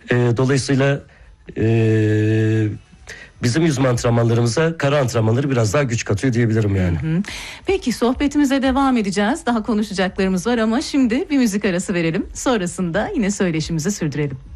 Dolayısıyla bizim yüzme antrenmanlarımıza kara antrenmanları biraz daha güç katıyor diyebilirim yani. Peki sohbetimize devam edeceğiz. Daha konuşacaklarımız var ama şimdi bir müzik arası verelim. Sonrasında yine söyleşimizi sürdürelim.